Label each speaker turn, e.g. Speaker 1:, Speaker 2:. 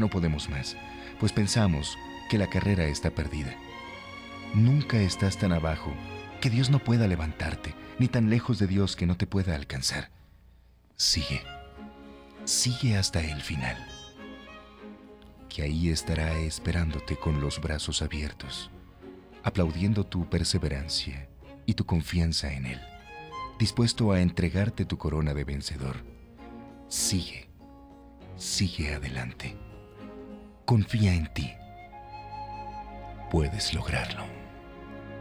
Speaker 1: no podemos más, pues pensamos que la carrera está perdida. Nunca estás tan abajo que Dios no pueda levantarte, ni tan lejos de Dios que no te pueda alcanzar. Sigue, sigue hasta el final, que ahí estará esperándote con los brazos abiertos, aplaudiendo tu perseverancia y tu confianza en Él, dispuesto a entregarte tu corona de vencedor. Sigue, sigue adelante. Confía en ti. Puedes lograrlo.